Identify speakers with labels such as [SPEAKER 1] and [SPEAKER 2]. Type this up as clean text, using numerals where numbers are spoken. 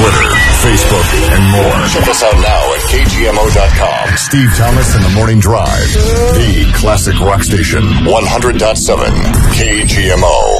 [SPEAKER 1] Twitter, Facebook, and more. Check us out now at KGMO.com. Steve Thomas and the Morning Drive. The classic rock station. 100.7 KGMO.